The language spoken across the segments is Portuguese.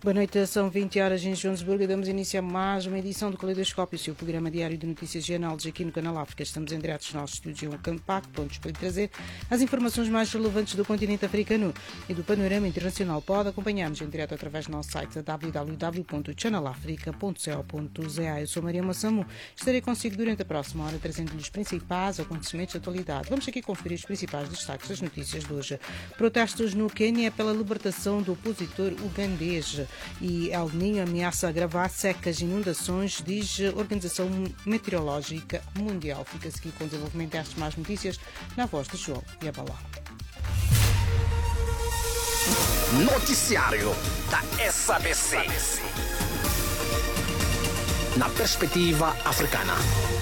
Boa noite, são 20 horas em Joanesburgo e damos início a mais uma edição do Caleidoscópio, o seu programa diário de notícias e análises aqui no Canal África. Estamos em direto dos nossos estúdios em Campac, prontos para lhe trazer as informações mais relevantes do continente africano e do panorama internacional. Pode acompanhar-nos em direto através do nosso site www.channelafrica.co.za. Eu sou Maria Moçamo, estarei consigo durante a próxima hora trazendo-lhe os principais acontecimentos de atualidade. Vamos aqui conferir os principais destaques das notícias de hoje. Protestos no Quênia pela libertação do opositor ugandês. E El Niño ameaça agravar secas e inundações, diz a Organização Meteorológica Mundial. Fica-se aqui com o desenvolvimento destas mais notícias na voz de João Yabalá. Noticiário da SABC. Na perspectiva africana.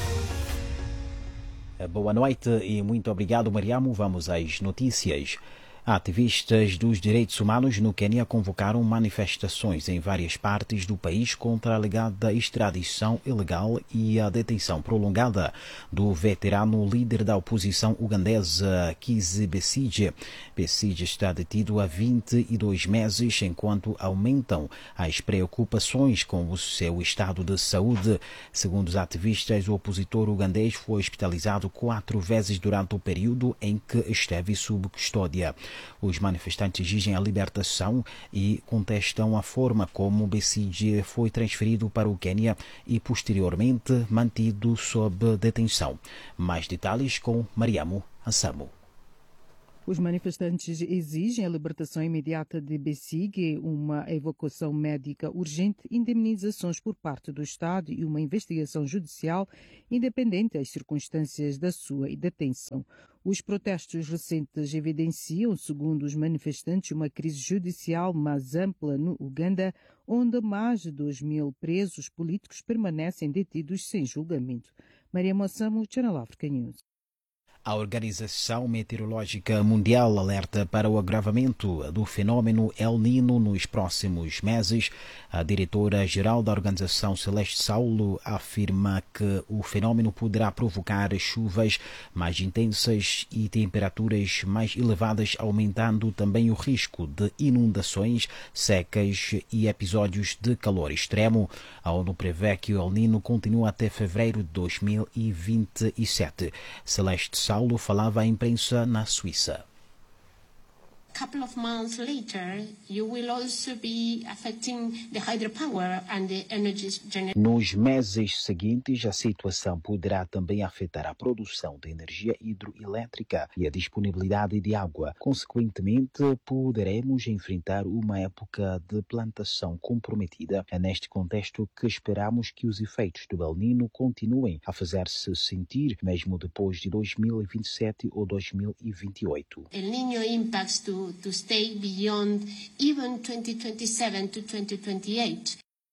Boa noite e muito obrigado, Mariamo. Vamos às notícias. Ativistas dos direitos humanos no Quênia convocaram manifestações em várias partes do país contra a alegada extradição ilegal e a detenção prolongada do veterano líder da oposição ugandesa, Kizza Besigye. Besigye está detido há 22 meses, enquanto aumentam as preocupações com o seu estado de saúde. Segundo os ativistas, o opositor ugandês foi hospitalizado 4 vezes durante o período em que esteve sob custódia. Os manifestantes exigem a libertação e contestam a forma como Besigye foi transferido para o Quênia e posteriormente mantido sob detenção. Mais detalhes com Mariamo Ansamo. Os manifestantes exigem a libertação imediata de Besigye, uma evacuação médica urgente, indemnizações por parte do Estado e uma investigação judicial independente das circunstâncias da sua detenção. Os protestos recentes evidenciam, segundo os manifestantes, uma crise judicial mais ampla no Uganda, onde mais de 2.000 presos políticos permanecem detidos sem julgamento. Maria Moçamo, Channel Africa News. A Organização Meteorológica Mundial alerta para o agravamento do fenômeno El Niño nos próximos meses. A diretora-geral da organização, Celeste Saulo, afirma que o fenômeno poderá provocar chuvas mais intensas e temperaturas mais elevadas, aumentando também o risco de inundações, secas e episódios de calor extremo. A ONU prevê que o El Niño continua até fevereiro de 2027. Celeste Saulo falava à imprensa na Suíça. Couple of months later, you will also be affecting the hydropower and the energy generation. Nos meses seguintes, a situação poderá também afetar a produção de energia hidroelétrica e a disponibilidade de água. Consequentemente, poderemos enfrentar uma época de plantação comprometida. É neste contexto que esperamos que os efeitos do El Niño continuem a fazer-se sentir, mesmo depois de 2027 ou 2028. El Niño impacts to stay beyond even 2027 to 2028.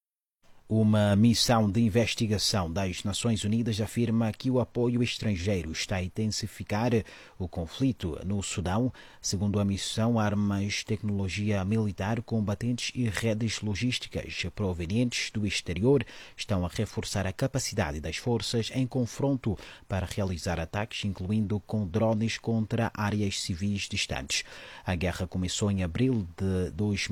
Uma missão de investigação das Nações Unidas afirma que o apoio estrangeiro está a intensificar o conflito no Sudão. Segundo a missão, armas, tecnologia militar, combatentes e redes logísticas provenientes do exterior estão a reforçar a capacidade das forças em confronto para realizar ataques, incluindo com drones contra áreas civis distantes. A guerra começou em abril de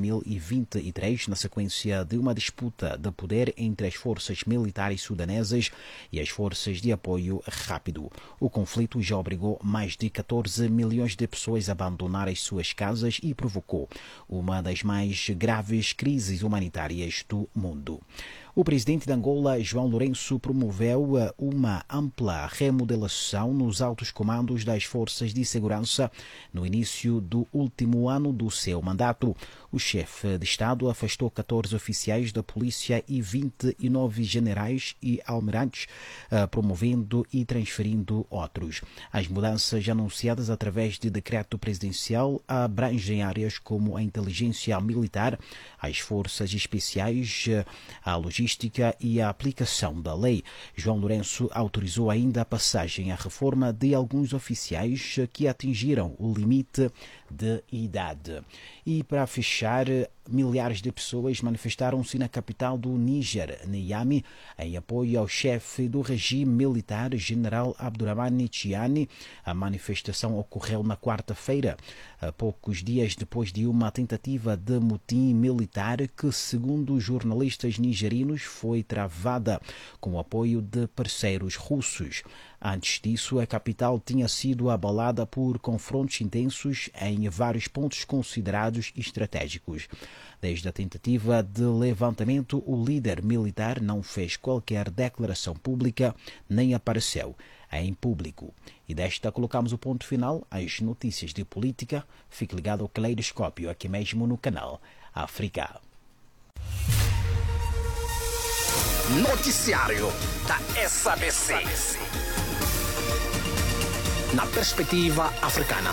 2023, na sequência de uma disputa de poder entre as forças militares sudanesas e as forças de apoio rápido. O conflito já obrigou mais de 14 milhões de pessoas a abandonar as suas casas e provocou uma das mais graves crises humanitárias do mundo. O presidente de Angola, João Lourenço, promoveu uma ampla remodelação nos altos comandos das forças de segurança no início do último ano do seu mandato. O chefe de Estado afastou 14 oficiais da polícia e 29 generais e almirantes, promovendo e transferindo outros. As mudanças anunciadas através de decreto presidencial abrangem áreas como a inteligência militar, as forças especiais, a logística e a aplicação da lei. João Lourenço autorizou ainda a passagem à reforma de alguns oficiais que atingiram o limite de idade. E para fechar, milhares de pessoas manifestaram-se na capital do Níger, Niamey, em apoio ao chefe do regime militar, General Abdurrahmane Tiani. A manifestação ocorreu na quarta-feira, poucos dias depois de uma tentativa de motim militar que, segundo os jornalistas nigerinos, foi travada com o apoio de parceiros russos. Antes disso, a capital tinha sido abalada por confrontos intensos em vários pontos considerados estratégicos. Desde a tentativa de levantamento, o líder militar não fez qualquer declaração pública nem apareceu em público. E desta colocamos o ponto final às notícias de política. Fique ligado ao Caleidoscópio aqui mesmo no canal África. Noticiário da SABC. Na perspectiva africana.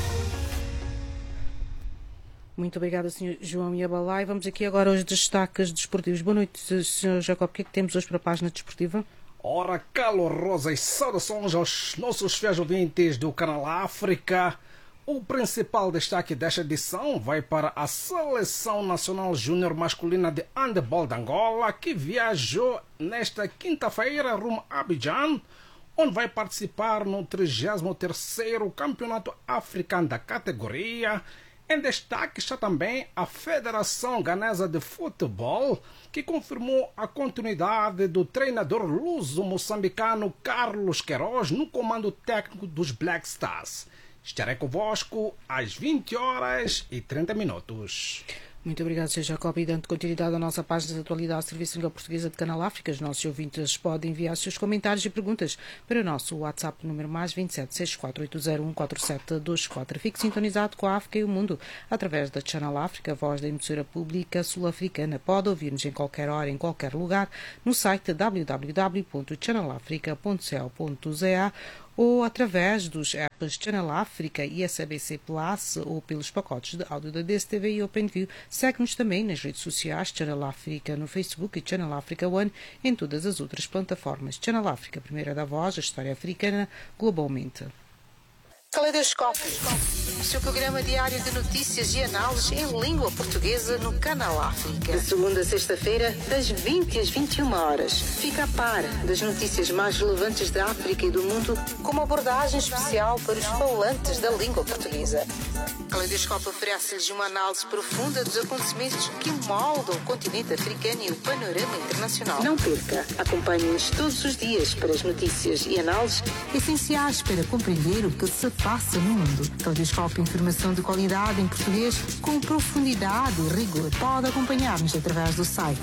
Muito obrigada, Sr. João Yabalai. Vamos aqui agora aos destaques desportivos. Boa noite, Sr. Jacob. O que é que temos hoje para a página desportiva? Ora, calorosas saudações aos nossos fiéis ouvintes do canal África. O principal destaque desta edição vai para a Seleção Nacional Júnior Masculina de Handebol de Angola, que viajou nesta quinta-feira rumo a Abidjan, onde vai participar no 33º Campeonato Africano da categoria. Em destaque está também a Federação Ganesa de Futebol, que confirmou a continuidade do treinador luso-moçambicano Carlos Queiroz no comando técnico dos Black Stars. Estarei convosco às 20h30. Muito obrigado, Sr. Jacob. E dando continuidade à nossa página de atualidade do Serviço de Língua Portuguesa de Canal África, os nossos ouvintes podem enviar seus comentários e perguntas para o nosso WhatsApp número mais 27 6480 14724. Fique sintonizado com a África e o mundo através da Channel África, voz da emissora pública sul-africana. Pode ouvir-nos em qualquer hora, em qualquer lugar, no site www.channelafrica.co.za ou através dos apps Channel África e SABC Plus ou pelos pacotes de áudio da DSTV e OpenView. Segue-nos também nas redes sociais Channel África no Facebook e Channel África One em todas as outras plataformas. Channel África, primeira da voz, a história africana globalmente. Caleidoscópio, o seu programa diário de notícias e análises em língua portuguesa no Canal África. De segunda a sexta-feira, das 20 às 21 horas. Fica a par das notícias mais relevantes da África e do mundo, com uma abordagem especial para os falantes da língua portuguesa. Caleidoscópio oferece-lhes uma análise profunda dos acontecimentos que moldam o continente africano e o panorama internacional. Não perca, acompanhe-nos todos os dias para as notícias e análises essenciais para compreender o que se passa no mundo. Caleidoscópio, informação de qualidade em português com profundidade e rigor. Pode acompanhar-nos através do site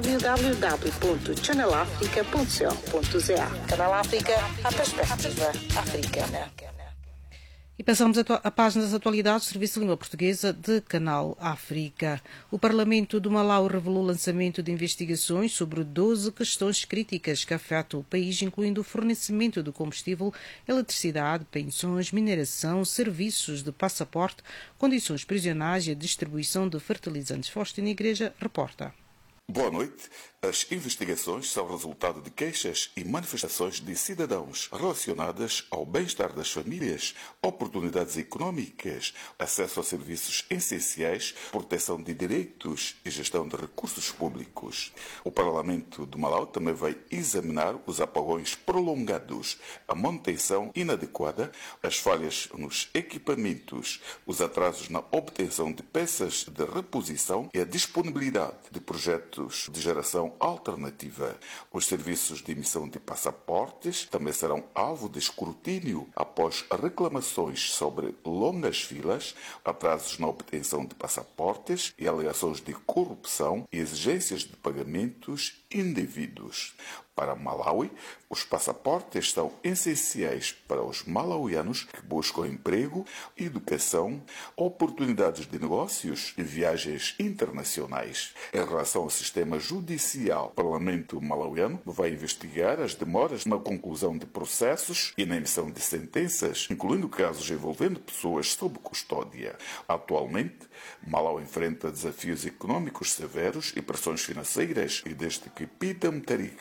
www.channelafrica.co.za. Canal África, a perspectiva africana. E passamos à página das atualidades do Serviço de Língua Portuguesa de Canal África. O Parlamento do Malau revelou o lançamento de investigações sobre 12 questões críticas que afetam o país, incluindo o fornecimento de combustível, eletricidade, pensões, mineração, serviços de passaporte, condições prisionais e a distribuição de fertilizantes. Faustina Igreja reporta. Boa noite. As investigações são resultado de queixas e manifestações de cidadãos relacionadas ao bem-estar das famílias, oportunidades económicas, acesso a serviços essenciais, proteção de direitos e gestão de recursos públicos. O Parlamento do Malau também vai examinar os apagões prolongados, a manutenção inadequada, as falhas nos equipamentos, os atrasos na obtenção de peças de reposição e a disponibilidade de projetos de geração alternativa. Os serviços de emissão de passaportes também serão alvo de escrutínio após reclamações sobre longas filas, atrasos na obtenção de passaportes e alegações de corrupção e exigências de pagamentos indevidos. Para Malawi, os passaportes são essenciais para os malauianos que buscam emprego, educação, oportunidades de negócios e viagens internacionais. Em relação ao sistema judicial, o Parlamento malauiano vai investigar as demoras na conclusão de processos e na emissão de sentenças, incluindo casos envolvendo pessoas sob custódia. Atualmente, Malau enfrenta desafios econômicos severos e pressões financeiras, e desde que Peter Mutharika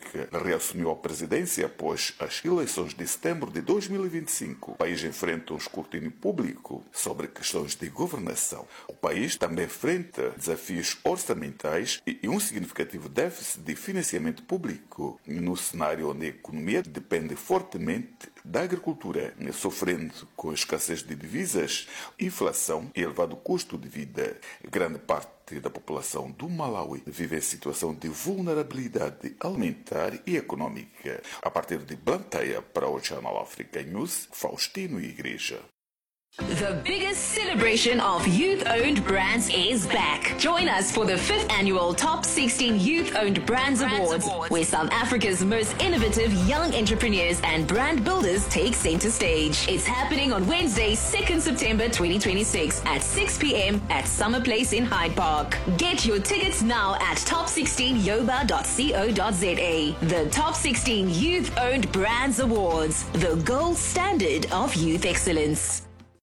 reassumiu a presidência após as eleições de setembro de 2025. O país enfrenta um escrutínio público sobre questões de governação. O país também enfrenta desafios orçamentais e um significativo déficit de financiamento público, no cenário onde a economia depende fortemente da agricultura, sofrendo com escassez de divisas, inflação e elevado custo de vida. Grande parte da população do Malawi vive em situação de vulnerabilidade alimentar e econômica. A partir de Blantyre para o Channel Africa News, Faustino Igreja. The biggest celebration of youth-owned brands is back. Join us for the 5th annual Top 16 Youth-Owned Brands Awards, where South Africa's most innovative young entrepreneurs and brand builders take center stage. It's happening on Wednesday, 2nd September 2026 at 6 p.m. at Summer Place in Hyde Park. Get your tickets now at top16yoba.co.za. The Top 16 Youth-Owned Brands Awards, the gold standard of youth excellence.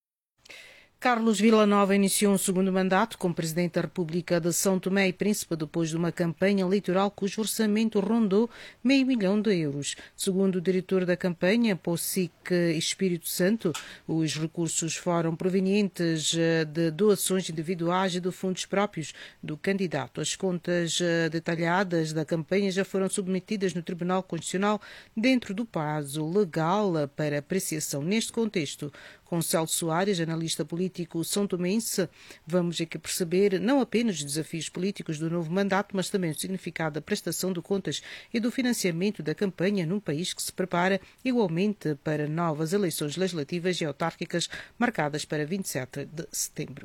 Carlos Villanova iniciou um segundo mandato como Presidente da República de São Tomé e Príncipe depois de uma campanha eleitoral cujo orçamento rondou €500 mil. Segundo o diretor da campanha, POSIC Espírito Santo, os recursos foram provenientes de doações individuais e de fundos próprios do candidato. As contas detalhadas da campanha já foram submetidas no Tribunal Constitucional dentro do prazo legal para apreciação. Neste contexto, com Celso Soares, analista político são-tomense, vamos aqui perceber não apenas os desafios políticos do novo mandato, mas também o significado da prestação de contas e do financiamento da campanha num país que se prepara igualmente para novas eleições legislativas e autárquicas marcadas para 27 de setembro.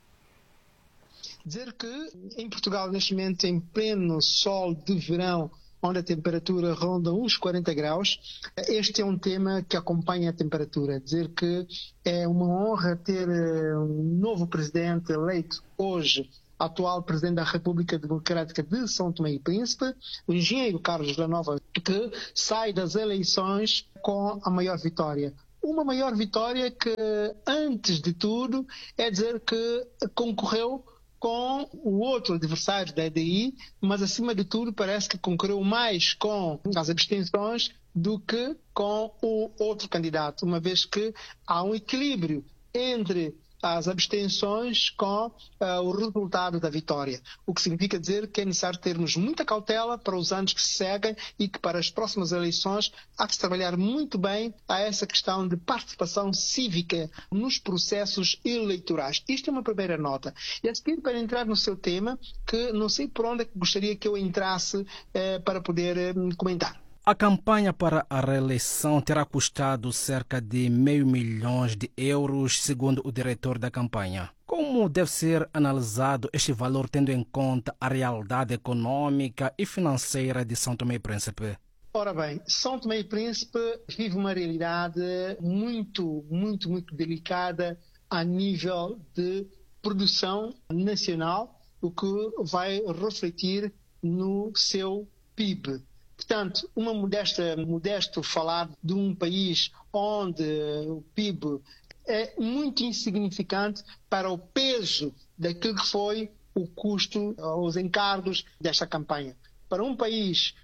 Dizer que em Portugal, neste momento, em pleno sol de verão, onde a temperatura ronda uns 40 graus, este é um tema que acompanha a temperatura. Dizer que é uma honra ter um novo presidente eleito hoje, atual presidente da República Democrática de São Tomé e Príncipe, o engenheiro Carlos Villanova, que sai das eleições com a maior vitória. Uma maior vitória que, antes de tudo, é dizer que concorreu com o outro adversário da EDI, mas acima de tudo parece que concorreu mais com as abstenções do que com o outro candidato, uma vez que há um equilíbrio entre as abstenções com o resultado da vitória. O que significa dizer que é necessário termos muita cautela para os anos que se seguem e que para as próximas eleições há que se trabalhar muito bem a essa questão de participação cívica nos processos eleitorais. Isto é uma primeira nota. E a seguir, para entrar no seu tema, que não sei por onde é que gostaria que eu entrasse para poder comentar. A campanha para a reeleição terá custado cerca de €500 mil, segundo o diretor da campanha. Como deve ser analisado este valor tendo em conta a realidade econômica e financeira de São Tomé e Príncipe? Ora bem, São Tomé e Príncipe vive uma realidade muito delicada a nível de produção nacional, o que vai refletir no seu PIB. Portanto, modesto falar de um país onde o PIB é muito insignificante para o peso daquilo que foi o custo, os encargos desta campanha. Para um país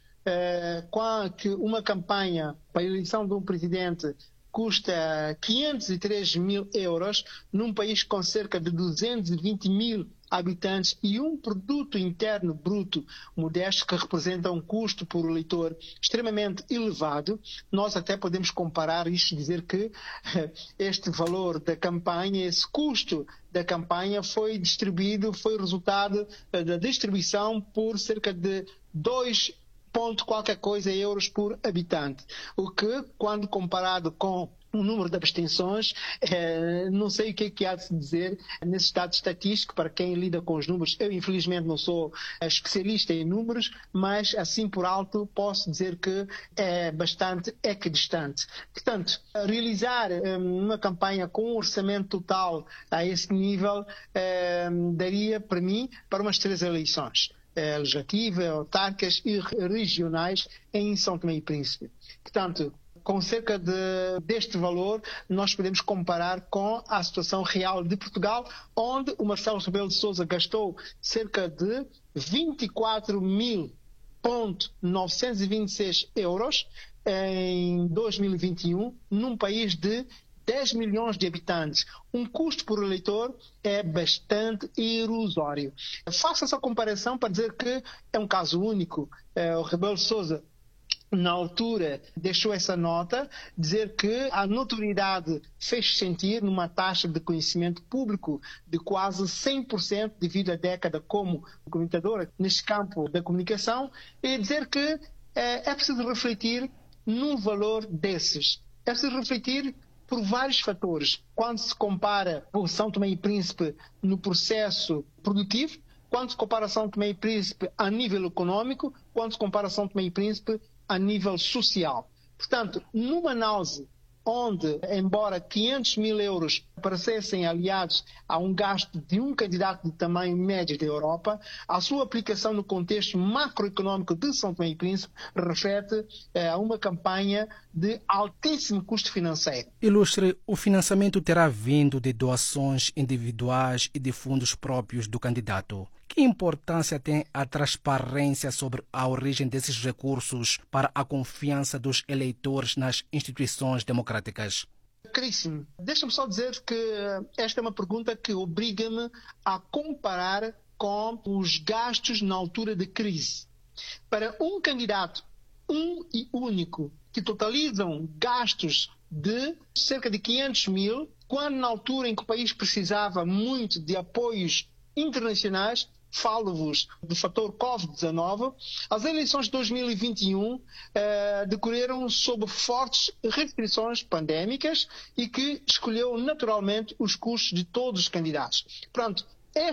que uma campanha para a eleição de um presidente custa €503 mil, num país com cerca de 220 mil habitantes e um produto interno bruto modesto que representa um custo por eleitor extremamente elevado, nós até podemos comparar isto e dizer que este valor da campanha, esse custo da campanha foi resultado da distribuição por cerca de 2 ponto qualquer coisa euros por habitante, o que, quando comparado com o número de abstenções, não sei o que há de se dizer nesse estado estatístico para quem lida com os números. Eu, infelizmente, não sou especialista em números, mas, assim por alto, posso dizer que é bastante equidistante. Portanto, realizar uma campanha com um orçamento total a esse nível daria, para mim, para umas 3 eleições. Legislativa, autárquicas e regionais em São Tomé e Príncipe. Portanto, com cerca deste valor, nós podemos comparar com a situação real de Portugal, onde o Marcelo Rebelo de Sousa gastou cerca de 24 mil 1.926 euros em 2021, num país de 10 milhões de habitantes. Um custo por eleitor é bastante irrisório. Faço essa comparação para dizer que é um caso único. O Rebelo de Sousa, na altura, deixou essa nota, dizer que a notoriedade fez sentir numa taxa de conhecimento público de quase 100% devido à década como comentadora neste campo da comunicação, e dizer que é preciso refletir num valor desses. É preciso refletir por vários fatores. Quando se compara o São Tomé e Príncipe no processo produtivo, quando se compara São Tomé e Príncipe a nível econômico, quando se compara São Tomé e Príncipe a nível social. Portanto, numa análise onde, embora 500 mil euros parecessem aliados a um gasto de um candidato de tamanho médio da Europa, a sua aplicação no contexto macroeconômico de São Tomé e Príncipe reflete a uma campanha de altíssimo custo financeiro. Ilustre, o financiamento terá vindo de doações individuais e de fundos próprios do candidato. Que importância tem a transparência sobre a origem desses recursos para a confiança dos eleitores nas instituições democráticas? Caríssimo, deixa-me só dizer que esta é uma pergunta que obriga-me a comparar com os gastos na altura de crise. Para um candidato, um e único, que totalizam gastos de cerca de 500 mil, quando na altura em que o país precisava muito de apoios internacionais, falo-vos do fator Covid-19, as eleições de 2021 decorreram sob fortes restrições pandémicas e que escolheu naturalmente os custos de todos os candidatos. Pronto,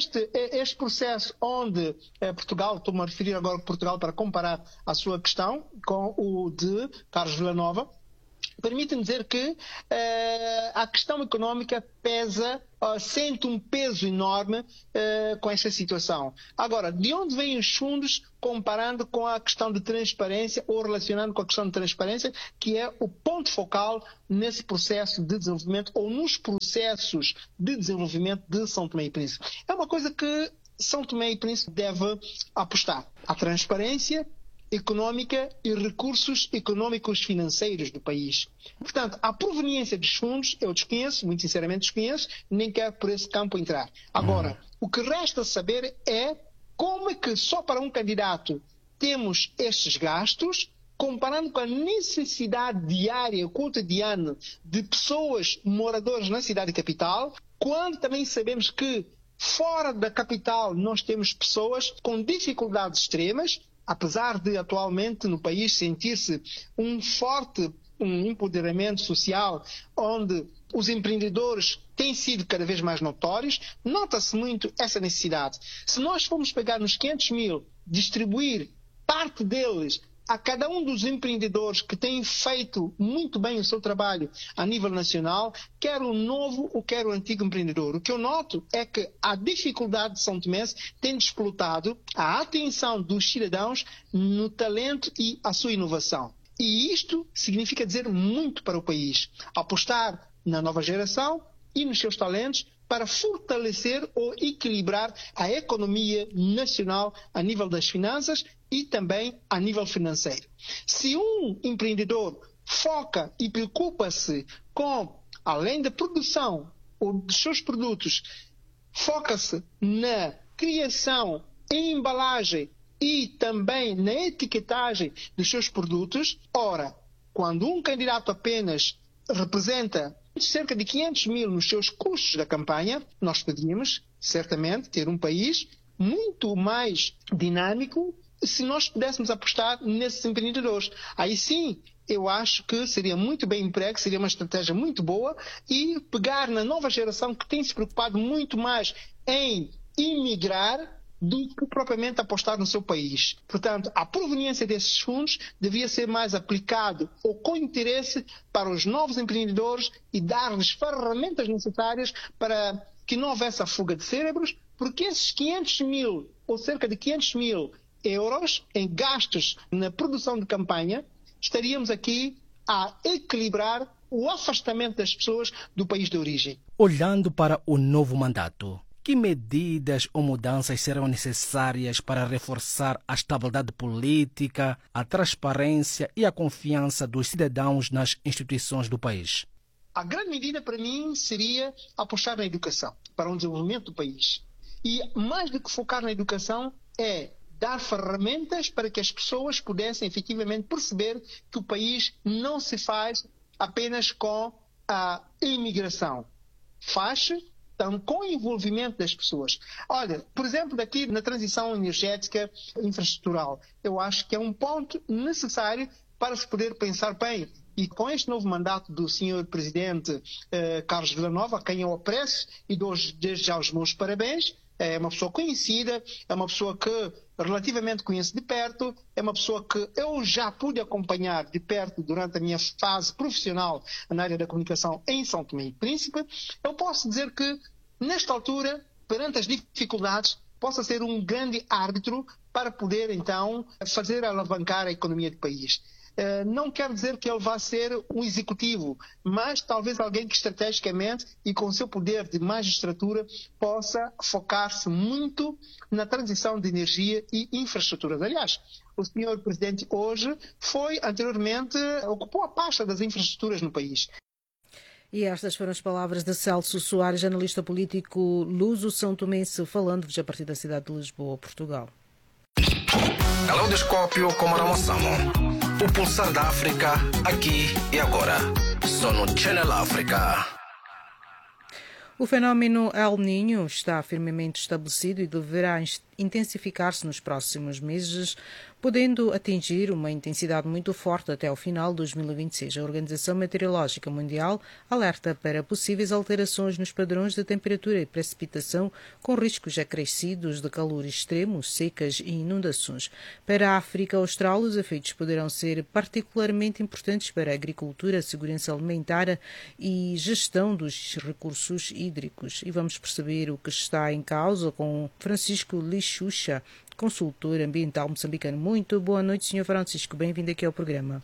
este processo onde Portugal, estou-me a referir agora a Portugal para comparar a sua questão com o de Carlos Villanova, permite-me dizer que a questão económica sente um peso enorme com esta situação. Agora, de onde vêm os fundos comparando com a questão de transparência ou relacionando com a questão de transparência, que é o ponto focal nesse processo de desenvolvimento ou nos processos de desenvolvimento de São Tomé e Príncipe? É uma coisa que São Tomé e Príncipe deve apostar. A transparência económica e recursos económicos financeiros do país. Portanto, a proveniência dos fundos eu desconheço, muito sinceramente desconheço, nem quero por esse campo entrar. Agora, o que resta saber é como é que só para um candidato temos estes gastos, comparando com a necessidade diária, cotidiana de pessoas moradoras na cidade capital, quando também sabemos que fora da capital nós temos pessoas com dificuldades extremas, apesar de atualmente no país sentir-se um forte empoderamento social, onde os empreendedores têm sido cada vez mais notórios, nota-se muito essa necessidade. Se nós formos pegar nos 500 mil, distribuir parte deles a cada um dos empreendedores que têm feito muito bem o seu trabalho a nível nacional, quer o novo ou quer o antigo empreendedor. O que eu noto é que a dificuldade de São Tomé tem desplotado a atenção dos cidadãos no talento e a sua inovação. E isto significa dizer muito para o país. Apostar na nova geração e nos seus talentos para fortalecer ou equilibrar a economia nacional a nível das finanças e também a nível financeiro. Se um empreendedor foca e preocupa-se com, além da produção ou dos seus produtos, foca-se na criação, em embalagem e também na etiquetagem dos seus produtos, ora, quando um candidato apenas representa cerca de 500 mil nos seus custos da campanha, nós podíamos certamente ter um país muito mais dinâmico se nós pudéssemos apostar nesses empreendedores. Aí sim, eu acho que seria muito bem emprego, seria uma estratégia muito boa e pegar na nova geração que tem se preocupado muito mais em imigrar do que propriamente apostar no seu país. Portanto, a proveniência desses fundos devia ser mais aplicado ou com interesse para os novos empreendedores e dar-lhes ferramentas necessárias para que não houvesse a fuga de cérebros, porque esses 500 mil ou cerca de 500 mil euros em gastos na produção de campanha, estaríamos aqui a equilibrar o afastamento das pessoas do país de origem. Olhando para o novo mandato, que medidas ou mudanças serão necessárias para reforçar a estabilidade política, a transparência e a confiança dos cidadãos nas instituições do país? A grande medida para mim seria apostar na educação, para o desenvolvimento do país. E mais do que focar na educação é dar ferramentas para que as pessoas pudessem efetivamente perceber que o país não se faz apenas com a imigração. Faz-se com o envolvimento das pessoas. Olha, por exemplo, daqui na transição energética infraestrutural, eu acho que é um ponto necessário para se poder pensar bem. E com este novo mandato do Sr. Presidente Carlos Villanova, a quem eu aprecio e dou desde já os meus parabéns, é uma pessoa conhecida, é uma pessoa que relativamente conheço de perto, é uma pessoa que eu já pude acompanhar de perto durante a minha fase profissional na área da comunicação em São Tomé e Príncipe. Eu posso dizer que, nesta altura, perante as dificuldades, possa ser um grande árbitro para poder, então, fazer alavancar a economia do país. Não quer dizer que ele vá ser um executivo, mas talvez alguém que estrategicamente e com o seu poder de magistratura possa focar-se muito na transição de energia e infraestruturas. Aliás, o senhor Presidente hoje anteriormente, ocupou a pasta das infraestruturas no país. E estas foram as palavras de Celso Soares, analista político luso-são-tomense, falando-vos a partir da cidade de Lisboa, Portugal. Caleidoscópio com Maramassamo. O pulsar da África, aqui e agora. Só no Channel África. O fenómeno El Niño está firmemente estabelecido e deverá intensificar-se nos próximos meses, podendo atingir uma intensidade muito forte até ao final de 2026. A Organização Meteorológica Mundial alerta para possíveis alterações nos padrões de temperatura e precipitação, com riscos acrescidos de calor extremo, secas e inundações. Para a África Austral, os efeitos poderão ser particularmente importantes para a agricultura, a segurança alimentar e gestão dos recursos hídricos. E vamos perceber o que está em causa com Francisco Lixuxa, consultor ambiental moçambicano. Muito boa noite, Sr. Francisco. Bem-vindo aqui ao programa.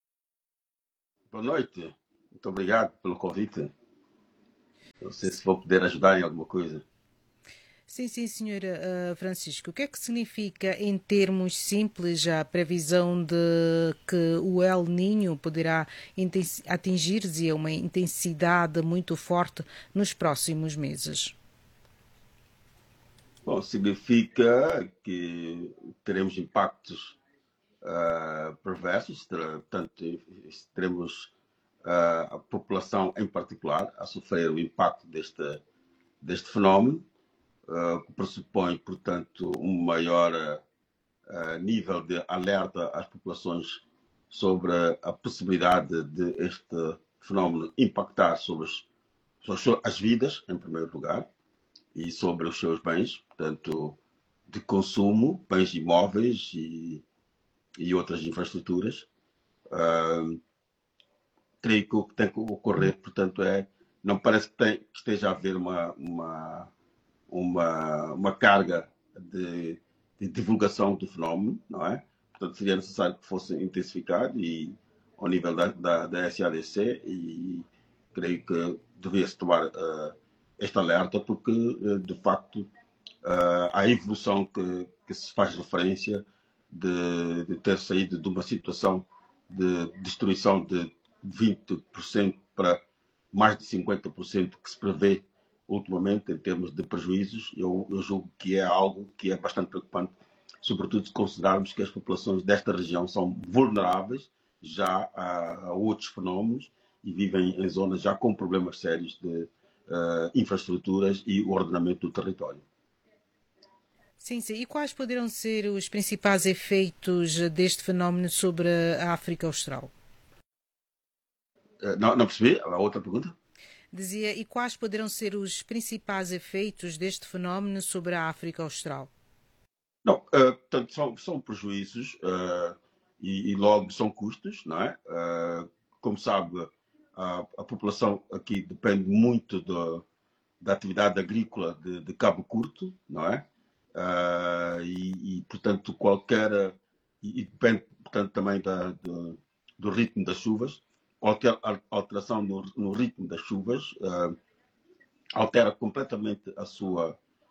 Boa noite. Muito obrigado pelo convite. Não sei se vou poder ajudar em alguma coisa. Sim, Sr. Francisco. O que é que significa, em termos simples, a previsão de que o El Niño poderá atingir uma intensidade muito forte nos próximos meses? Bom, significa que teremos impactos perversos, portanto, teremos a população em particular a sofrer o impacto deste fenómeno, que pressupõe, portanto, um maior nível de alerta às populações sobre a possibilidade de este fenómeno impactar sobre as vidas, em primeiro lugar, e sobre os seus bens, portanto, de consumo, bens imóveis e outras infraestruturas. Creio que o que tem que ocorrer, portanto, não parece que esteja a haver uma carga de divulgação do fenómeno, não é? Portanto, seria necessário que fosse intensificado e ao nível da SADC, e creio que devia-se tomar este alerta, porque, de facto, a evolução que se faz referência de ter saído de uma situação de destruição de 20% para mais de 50% que se prevê ultimamente em termos de prejuízos, eu julgo que é algo que é bastante preocupante, sobretudo se considerarmos que as populações desta região são vulneráveis já a outros fenómenos e vivem em zonas já com problemas sérios de infraestruturas e o ordenamento do território. Sim. E quais poderão ser os principais efeitos deste fenómeno sobre a África Austral? Não percebi a outra pergunta. Dizia, e quais poderão ser os principais efeitos deste fenómeno sobre a África Austral? Não, portanto, são prejuízos e logo são custos, não é? Como sabe, a população aqui depende muito da atividade agrícola de Cabo Curto, não é? Portanto, e depende, portanto, também do ritmo das chuvas. Qualquer alteração no ritmo das chuvas altera completamente a sua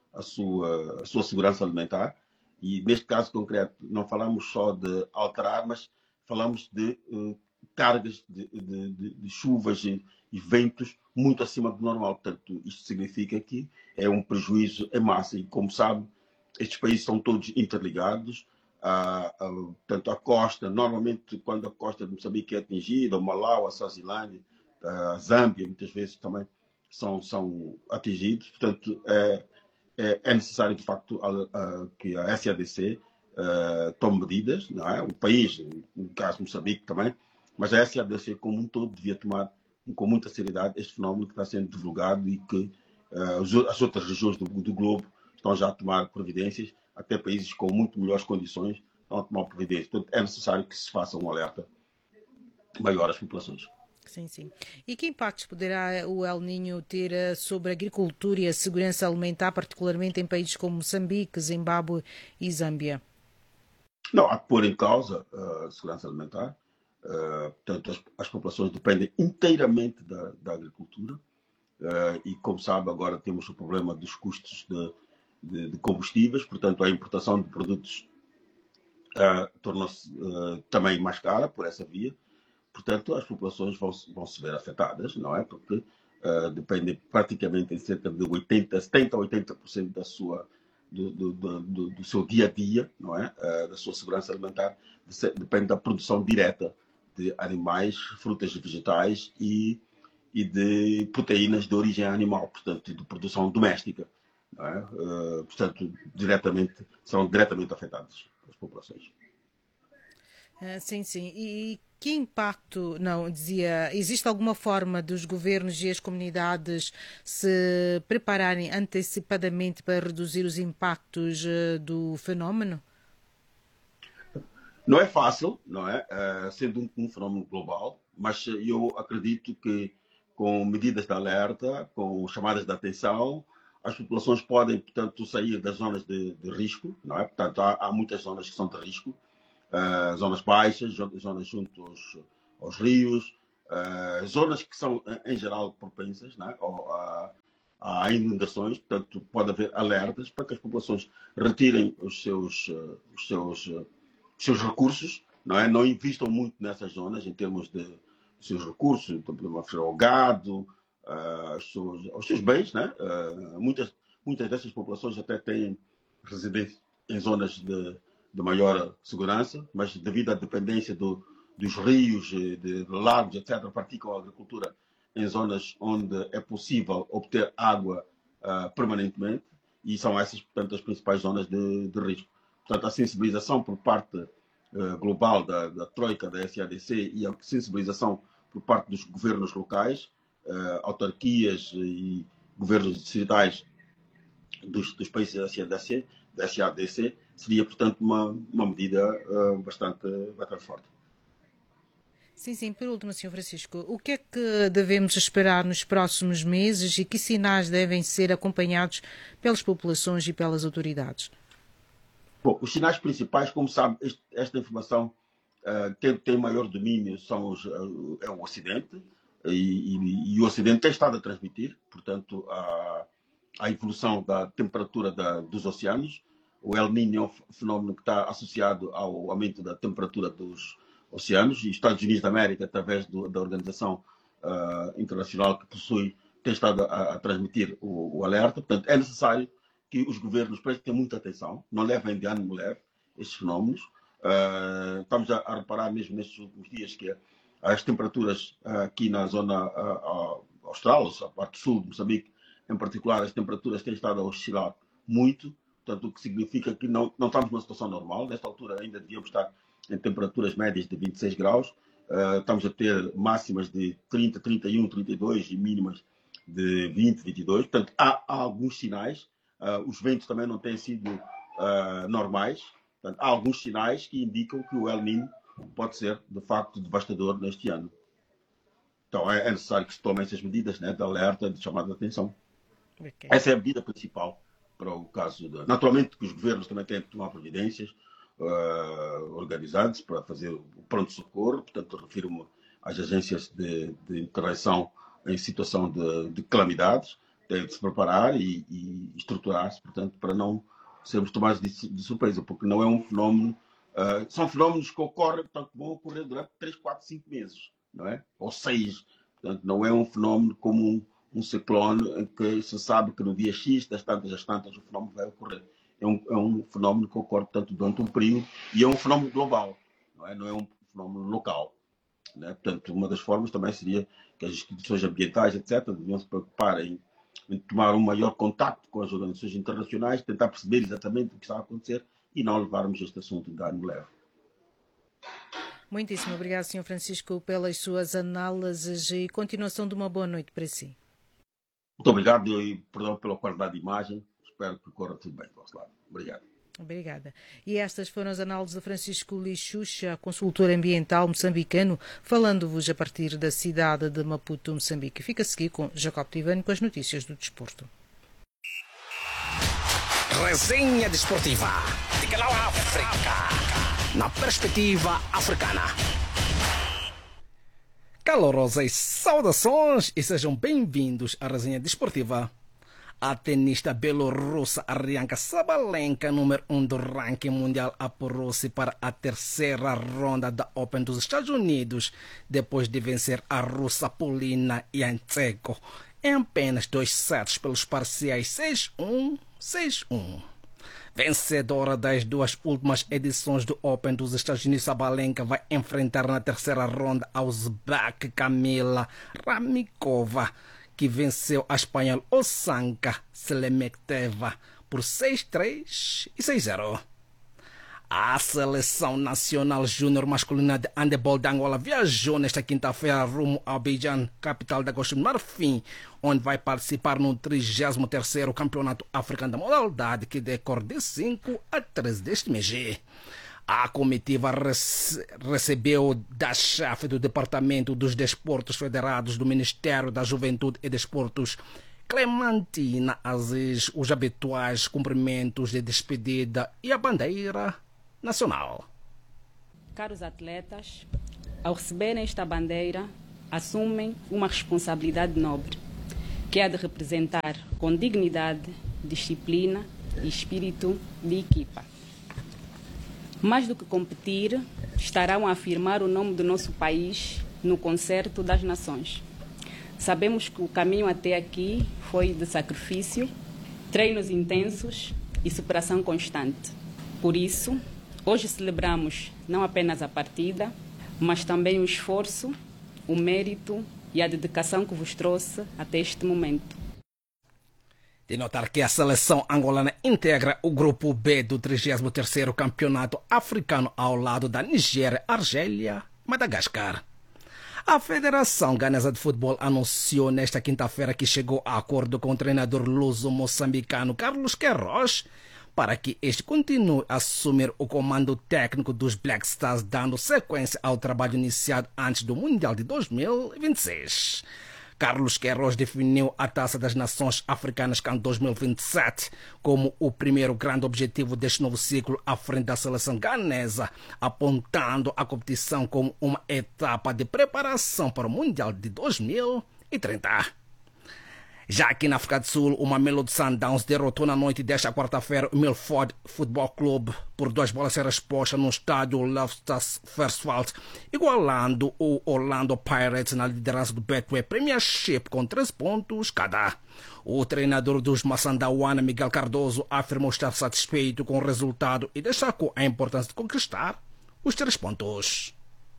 a sua segurança alimentar. E neste caso concreto, não falamos só de alterar, mas falamos de cargas de chuvas e ventos muito acima do normal. Portanto, isto significa que é um prejuízo em massa. E, como sabe, estes países são todos interligados. Portanto, a costa, normalmente, quando a costa de Moçambique é atingida, o Malau, a Swazilândia, a Zâmbia, muitas vezes também são atingidos. Portanto, é necessário, de facto, que a SADC tome medidas, não é? O país, no caso de Moçambique também, mas a SADC como um todo devia tomar com muita seriedade este fenómeno que está sendo divulgado e que as outras regiões do globo estão já a tomar providências, até países com muito melhores condições estão a tomar providências. Portanto, é necessário que se faça um alerta maior às populações. Sim, sim. E que impactos poderá o El Niño ter sobre a agricultura e a segurança alimentar, particularmente em países como Moçambique, Zimbábue e Zâmbia? Não, há que pôr em causa a segurança alimentar. Portanto, as populações dependem inteiramente da agricultura. E, como sabe, agora temos o problema dos custos de combustíveis. Portanto, a importação de produtos tornou-se também mais cara por essa via. Portanto, as populações vão se ver afetadas, não é? Porque dependem praticamente em cerca de 70% a 80% do seu dia a dia, não é? Da sua segurança alimentar, depende da produção direta de animais, frutas e vegetais e de proteínas de origem animal, portanto, de produção doméstica, não é? Portanto, são diretamente afetadas as populações. Sim, sim. E que impacto, existe alguma forma dos governos e as comunidades se prepararem antecipadamente para reduzir os impactos do fenómeno? Não é fácil, não é? Sendo um fenómeno global, mas eu acredito que com medidas de alerta, com chamadas de atenção, as populações podem, portanto, sair das zonas de risco, não é? Portanto, há muitas zonas que são de risco, zonas baixas, zonas junto aos rios, zonas que são, em geral, propensas, não é? a inundações. Portanto, pode haver alertas para que as populações retirem os seus recursos, não é? Não investam muito nessas zonas em termos de seus recursos, então, ao gado, aos seus bens, né? Muitas dessas populações até têm residência em zonas de maior segurança, mas devido à dependência dos rios, de lagos, etc., praticam a agricultura em zonas onde é possível obter água permanentemente, e são essas, portanto, as principais zonas de risco. Portanto, a sensibilização por parte global da Troika, da SADC, e a sensibilização por parte dos governos locais, autarquias e governos distritais dos países da SADC, seria, portanto, uma medida bastante forte. Sim, sim. Por último, Sr. Francisco, o que é que devemos esperar nos próximos meses e que sinais devem ser acompanhados pelas populações e pelas autoridades? Bom, os sinais principais, como sabe, esta informação quem tem maior domínio é o Ocidente, e o Ocidente tem estado a transmitir, portanto, a evolução da temperatura dos oceanos. O El Niño é um fenómeno que está associado ao aumento da temperatura dos oceanos, e Estados Unidos da América, através da organização internacional que possui, tem estado a transmitir o alerta. Portanto, é necessário que os governos prestem muita atenção, não levem de ânimo leve estes fenómenos. Estamos a reparar mesmo nestes últimos dias que as temperaturas aqui na zona austral, a parte sul de Moçambique, em particular, as temperaturas têm estado a oscilar muito, portanto, o que significa que não estamos numa situação normal. Nesta altura ainda devíamos estar em temperaturas médias de 26 graus, estamos a ter máximas de 30, 31, 32 e mínimas de 20, 22, portanto, há alguns sinais. Os ventos também não têm sido normais. Portanto, há alguns sinais que indicam que o El Niño pode ser, de facto, devastador neste ano. Então, é necessário que se tomem essas medidas, né, de alerta, de chamada de atenção. Okay. Essa é a medida principal para o caso. Naturalmente que os governos também têm que tomar providências organizadas para fazer o pronto-socorro. Portanto, refiro-me às agências de intervenção em situação de calamidades. tem de se preparar e estruturar-se, portanto, para não sermos tomados de surpresa, porque não é um fenómeno. São fenómenos que ocorrem, portanto, vão ocorrer durante 3, 4, 5 meses, não é? Ou 6. Portanto, não é um fenómeno como um ciclone em que se sabe que no dia X, das tantas às tantas, o fenómeno vai ocorrer. É um fenómeno que ocorre, portanto, durante um período e é um fenómeno global, não é um fenómeno local. Né? Portanto, uma das formas também seria que as instituições ambientais, etc., deviam se preocupar em tomar um maior contacto com as organizações internacionais, tentar perceber exatamente o que está a acontecer e não levarmos este assunto de ânimo leve. Muitíssimo obrigado, Sr. Francisco, pelas suas análises e continuação de uma boa noite para si. Muito obrigado e perdão pela qualidade de imagem. Espero que corra tudo bem do vosso lado. Obrigado. Obrigada. E estas foram as análises de Francisco Lixuxa, consultor ambiental moçambicano, falando-vos a partir da cidade de Maputo, Moçambique. Fica a seguir com Jacob Tivani com as notícias do desporto. Resenha desportiva de Canal África, na perspectiva africana. Calorosas saudações e sejam bem-vindos à resenha desportiva. A tenista belorrussa Aryna Sabalenka, número 1 do ranking mundial, apurou-se para a terceira ronda da Open dos Estados Unidos, depois de vencer a russa Polina Yantsenko em apenas 2 sets pelos parciais 6-1, 6-1. Vencedora das 2 últimas edições do Open dos Estados Unidos, Sabalenka vai enfrentar na terceira ronda a uzbek Kamila Ramikova, que venceu a espanhola Osanka Selemekteva por 6-3 e 6-0. A seleção nacional júnior masculina de handebol de Angola viajou nesta quinta-feira rumo a Abidjan, capital da Costa do Marfim, onde vai participar no 33º Campeonato Africano da modalidade, que decorre de 5 a 13 deste mês. A comitiva recebeu da chefe do Departamento dos Desportos Federados do Ministério da Juventude e Desportos, Clementina Aziz, os habituais cumprimentos de despedida e a bandeira nacional. Caros atletas, ao receberem esta bandeira, assumem uma responsabilidade nobre, que é a de representar com dignidade, disciplina e espírito de equipa. Mais do que competir, estarão a afirmar o nome do nosso país no concerto das nações. Sabemos que o caminho até aqui foi de sacrifício, treinos intensos e superação constante. Por isso, hoje celebramos não apenas a partida, mas também o esforço, o mérito e a dedicação que vos trouxe até este momento. De notar que a seleção angolana integra o grupo B do 33º Campeonato Africano ao lado da Nigéria, Argélia e Madagascar. A Federação Ganesa de Futebol anunciou nesta quinta-feira que chegou a acordo com o treinador luso-moçambicano Carlos Queiroz para que este continue a assumir o comando técnico dos Black Stars, dando sequência ao trabalho iniciado antes do Mundial de 2026. Carlos Queiroz definiu a Taça das Nações Africanas CAN 2027 como o primeiro grande objetivo deste novo ciclo à frente da seleção ganesa, apontando a competição como uma etapa de preparação para o Mundial de 2030. Já aqui na África do Sul, o Mamelodi Sundowns derrotou na noite desta quarta-feira o Milford Football Club por 2 bolas sem resposta no estádio Loftus Versfeld, igualando o Orlando Pirates na liderança do Betway Premiership com 3 pontos cada. O treinador dos Masandawana, Miguel Cardoso, afirmou estar satisfeito com o resultado e destacou a importância de conquistar os 3 pontos.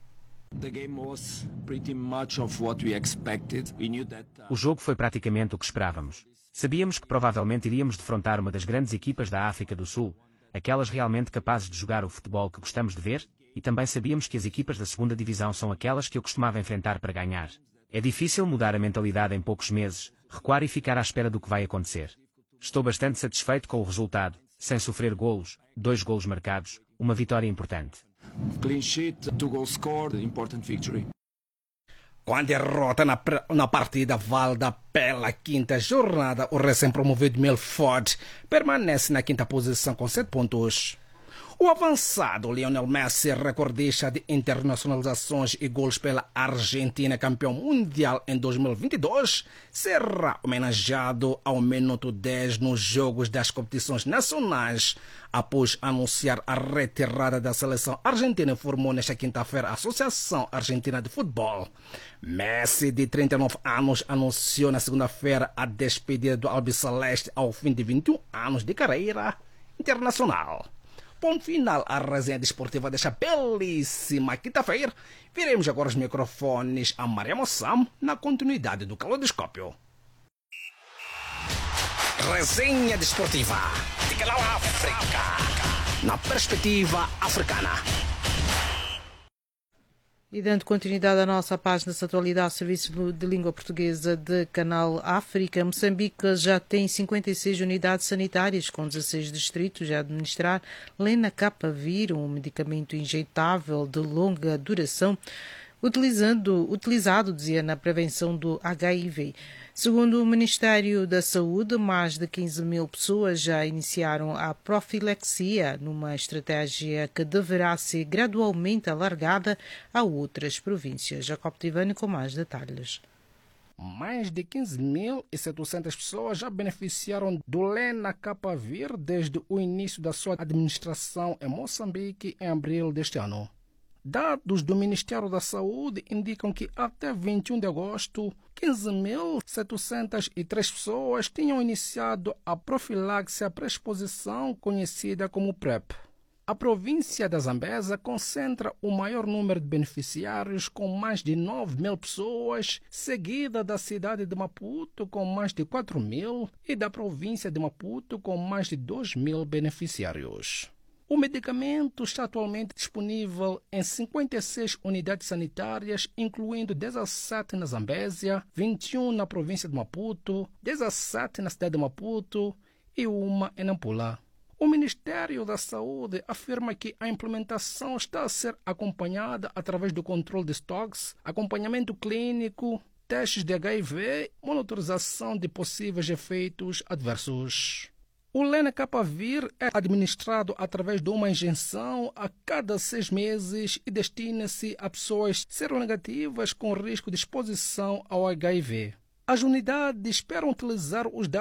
O jogo foi praticamente o que esperávamos. Sabíamos que provavelmente iríamos defrontar uma das grandes equipas da África do Sul, aquelas realmente capazes de jogar o futebol que gostamos de ver, e também sabíamos que as equipas da segunda divisão são aquelas que eu costumava enfrentar para ganhar. É difícil mudar a mentalidade em poucos meses, recuar e ficar à espera do que vai acontecer. Estou bastante satisfeito com o resultado, sem sofrer golos, 2 golos marcados, uma vitória importante. Clean sheet, 2 goals scored, important victory. Com a derrota na partida válida pela 5ª jornada, o recém-promovido Milford permanece na 5ª posição com 7 pontos. O avançado Lionel Messi, recordista de internacionalizações e gols pela Argentina, campeão mundial em 2022, será homenageado ao minuto 10 nos jogos das competições nacionais, após anunciar a retirada da seleção argentina, informou nesta quinta-feira a Associação Argentina de Futebol. Messi, de 39 anos, anunciou na segunda-feira a despedida do albiceleste ao fim de 21 anos de carreira internacional. Ponto final à resenha desportiva desta belíssima quinta-feira. Viremos agora os microfones a Maria Moçam na continuidade do Caleidoscópio. Resenha desportiva de Canal África, na perspectiva africana. E dando continuidade à nossa página de atualidade, Serviço de Língua Portuguesa de Canal África, Moçambique já tem 56 unidades sanitárias com 16 distritos a administrar Lenacapavir, um medicamento injetável de longa duração, utilizado, dizia, na prevenção do HIV. Segundo o Ministério da Saúde, mais de 15 mil pessoas já iniciaram a profilaxia, numa estratégia que deverá ser gradualmente alargada a outras províncias. Jacob Tivani com mais detalhes. Mais de 15.700 pessoas já beneficiaram do Lenacapavir desde o início da sua administração em Moçambique em abril deste ano. Dados do Ministério da Saúde indicam que até 21 de agosto, 15.703 pessoas tinham iniciado a profilaxia pré-exposição conhecida como PrEP. A província da Zambésia concentra o maior número de beneficiários, com mais de 9.000 pessoas, seguida da cidade de Maputo, com mais de 4.000, e da província de Maputo, com mais de 2.000 beneficiários. O medicamento está atualmente disponível em 56 unidades sanitárias, incluindo 17 na Zambésia, 21 na província de Maputo, 17 na cidade de Maputo e uma em Nampula. O Ministério da Saúde afirma que a implementação está a ser acompanhada através do controle de estoques, acompanhamento clínico, testes de HIV, monitorização de possíveis efeitos adversos. O Lenacapavir é administrado através de uma injeção a cada 6 meses e destina-se a pessoas seronegativas com risco de exposição ao HIV. As unidades esperam utilizar os dados